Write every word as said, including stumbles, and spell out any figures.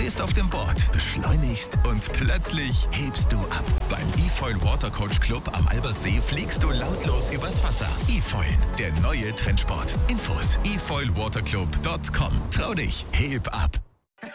stehst auf dem Board, beschleunigst und plötzlich hebst du ab. Beim eFoil Water Coach Club am Albersee fliegst du lautlos übers Wasser. eFoil, der neue Trendsport. Infos: e foil water club punkt com. Trau dich, heb ab.